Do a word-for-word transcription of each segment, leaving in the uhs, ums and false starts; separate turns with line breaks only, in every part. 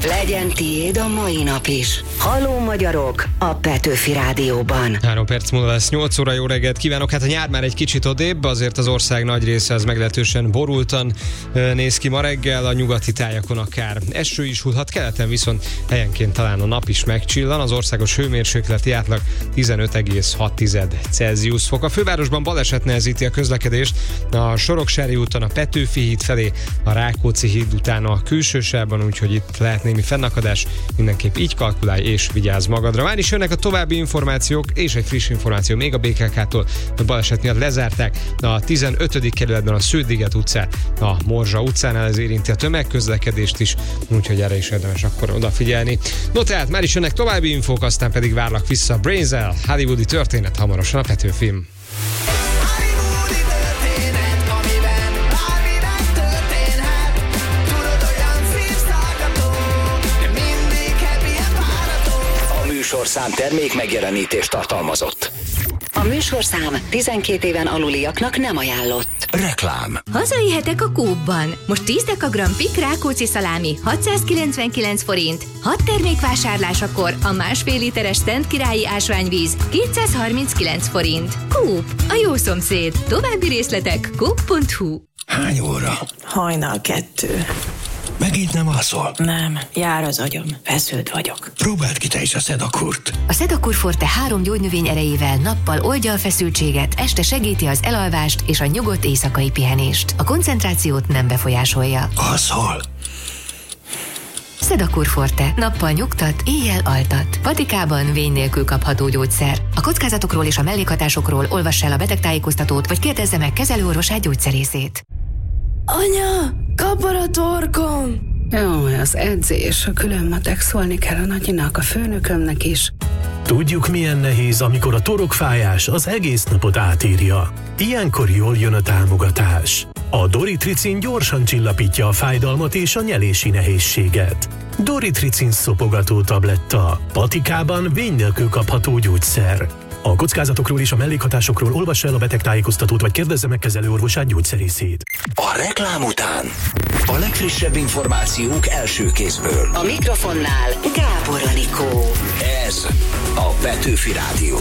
Legyen tiéd a mai nap is. Halló magyarok a Petőfi Rádióban.
Három perc múlva lesz nyolc óra, jó reggelt kívánok. Hát a nyár már egy kicsit odébb, azért az ország nagy része az meglehetősen borultan néz ki ma reggel, a nyugati tájakon akár eső is hullhat, keleten viszont helyenként talán a nap is megcsillan. Az országos hőmérsékleti átlag tizenöt egész hat Celsius fok. A fővárosban baleset nehezíti a közlekedést a Soroksári úton a Petőfi híd felé, a Rákóczi híd után a külsősávban, úgyhogy itt lehet némi fennakadás. Mindenképp így kalkulálj és vigyázz magadra. Már is jönnek a további információk, és egy friss információ még a bé ká ká-tól. A baleset miatt lezárták a tizenötödik kerületben a Sződ-Liget utcát, a Morzsa utcánál, ez érinti a tömegközlekedést is, úgyhogy erre is érdemes akkor odafigyelni. No tehát már is jönnek további infók, aztán pedig várlak vissza Brainzel, hollywoodi történet hamarosan a Petőfin.
Műsorszám termék megjelenítést tartalmazott.
A műsorszám tizenkét éven aluliaknak nem ajánlott.
Reklám.
Hazai hetek a Coopban. Most tíz dekagram Pik Rákóczi szalámi hatszázkilencvenkilenc forint. hat termékvásárlásakor a másfél literes Szent Királyi ásványvíz kétszázharminckilenc forint. Coop, a jó szomszéd. További részletek coop pont hu.
Hány óra?
Hajnal kettő.
Megint nem alszol?
Nem, jár az agyam, feszült vagyok.
Próbáld ki te is a Szedakurt.
A Szedakurt Forte három gyógynövény erejével nappal oldja a feszültséget, este segíti az elalvást és a nyugodt éjszakai pihenést. A koncentrációt nem befolyásolja.
Alszol?
Szedakurt Forte. Nappal nyugtat, éjjel altat. Patikában vény nélkül kapható gyógyszer. A kockázatokról és a mellékhatásokról olvass el a betegtájékoztatót, vagy kérdezze meg kezelőorvosát, gyógyszerészét.
Anya, kapar a torkom!
Jó, az edzés, a külön matek, szólni kell a nagyinak, a főnökömnek is.
Tudjuk, milyen nehéz, amikor a torokfájás az egész napot átírja. Ilyenkor jól jön a támogatás. A Doritricin gyorsan csillapítja a fájdalmat és a nyelési nehézséget. Doritricin szopogató tabletta. Patikában vény nélkül kapható gyógyszer. A kockázatokról és a mellékhatásokról olvass el a betegtájékoztatót, vagy kérdezze meg kezelőorvosát, gyógyszerészét.
A reklám után a legfrissebb információk első kézből.
A mikrofonnál Gábor Anikó.
Ez a Petőfi Rádió.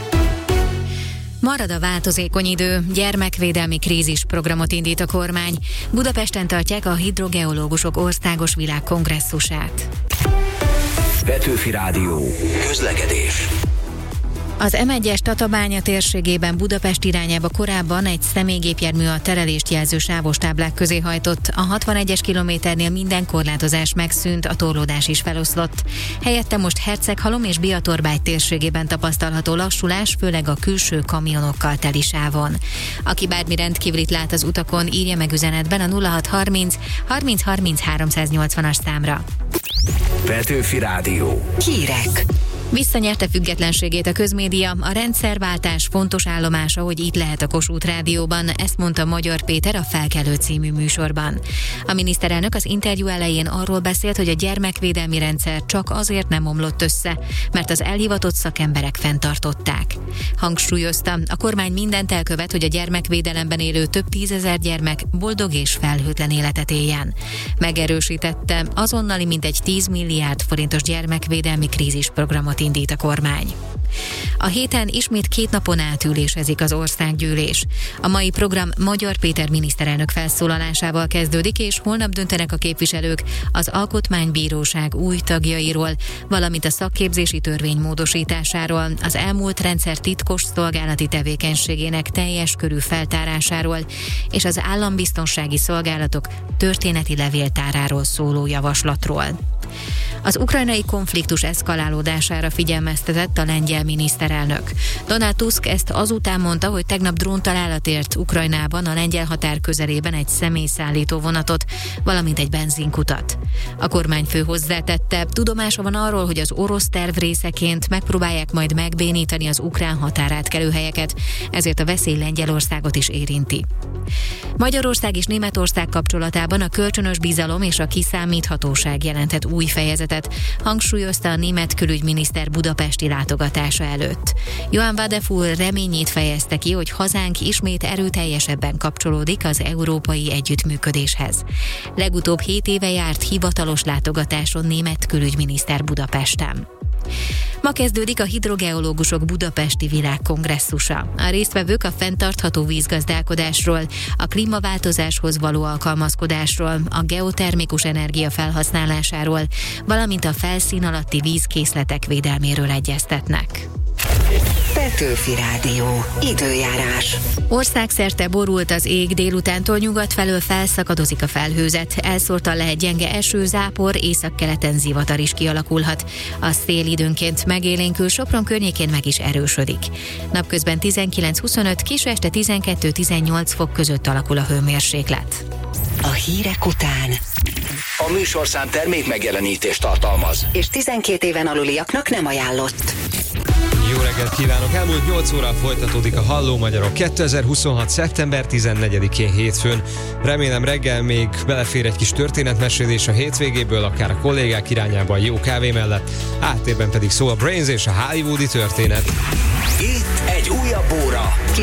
Marad a változékony idő, gyermekvédelmi krízisprogramot indít a kormány. Budapesten tartják a hidrogeológusok országos világkongresszusát.
Petőfi Rádió. Közlekedés.
Az em egyes Tatabánya térségében Budapest irányába korábban egy személygépjármű a terelést jelző sávos táblák közé hajtott. A hatvanegyes kilométernél minden korlátozás megszűnt, a torlódás is feloszlott. Helyette most Herceghalom és Biatorbágy térségében tapasztalható lassulás, főleg a külső kamionokkal teli sávon. Aki bármi rendkívülit lát az utakon, írja meg üzenetben a nulla hat harminc harminc harminc háromszáznyolcvanas számra.
Petőfi Rádió.
Hírek.
Visszanyerte függetlenségét a közmédia, a rendszerváltás fontos állomása, hogy itt lehet a Kossuth Rádióban, ezt mondta Magyar Péter a Felkelő című műsorban. A miniszterelnök az interjú elején arról beszélt, hogy a gyermekvédelmi rendszer csak azért nem omlott össze, mert az elhivatott szakemberek fenntartották. Hangsúlyozta, a kormány mindent elkövet, hogy a gyermekvédelemben élő több tízezer gyermek boldog és felhőtlen életet éljen. Megerősítette, azonnali mintegy tíz milliárd forintos gyermekvédelmi krízisprogramot indít a kormány. A héten ismét két napon át ülésezik az országgyűlés. A mai program Magyar Péter miniszterelnök felszólalásával kezdődik, és holnap döntenek a képviselők az Alkotmánybíróság új tagjairól, valamint a szakképzési törvény módosításáról, az elmúlt rendszer titkos szolgálati tevékenységének teljes körű feltárásáról és az állambiztonsági szolgálatok történeti levéltáráról szóló javaslatról. Az ukrajnai konfliktus eszkalálódására figyelmeztetett a lengyel miniszterelnök. Donald Tusk ezt azután mondta, hogy tegnap dróntalálat ért Ukrajnában a lengyel határ közelében egy személyszállító vonatot, valamint egy benzinkutat. A kormányfő hozzátette, tudomása van arról, hogy az orosz terv részeként megpróbálják majd megbénítani az ukrán határátkelőhelyeket, ezért a veszély Lengyelországot is érinti. Magyarország és Németország kapcsolatában a kölcsönös bizalom és a kiszámíthatóság jelenthet új fejezetet, hangsúlyozta a német külügyminiszter budapesti látogatása előtt. Johann Wadefull reményét fejezte ki, hogy hazánk ismét erőteljesebben kapcsolódik az európai együttműködéshez. Legutóbb hét éve járt hivatalos látogatáson német külügyminiszter Budapesten. Ma kezdődik a hidrogeológusok budapesti világkongresszusa. A résztvevők a fenntartható vízgazdálkodásról, a klímaváltozáshoz való alkalmazkodásról, a geotermikus energia felhasználásáról, valamint a felszín alatti vízkészletek védelméről egyeztetnek.
Petőfi Rádió. Időjárás.
Országszerte borult az ég, délutántól nyugat felől felszakadozik a felhőzet. Elszórtan lehet gyenge eső, zápor, északkeleten zivatar is kialakulhat. A szél időnként megélénkül, Sopron környékén meg is erősödik. Napközben tizenkilenc-huszonöt, késő este tizenkettő-tizennyolc fok között alakul a hőmérséklet.
A hírek után
A műsorszám termék megjelenítést tartalmaz,
és tizenkét éven aluliaknak nem ajánlott.
Jó reggelt kívánok! Elmúlt nyolc óra folytatódik a Halló Magyarok kétezer-huszonhat. szeptember tizennegyedikén hétfőn. Remélem reggel még belefér egy kis történetmesélés a hétvégéből, akár a kollégák irányába a jó kávé mellett. Áttérben pedig szól a Brains és a hollywoodi történet.
itt egy újabb óra.